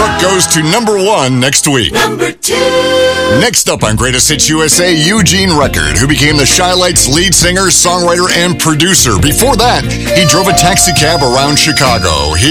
what goes to number 1 next week. Number 2. Next up on Greatest Hits USA, Eugene Record, who became the Chi-Lites' lead singer, songwriter, and producer. Before that, he drove a taxi cab around Chicago.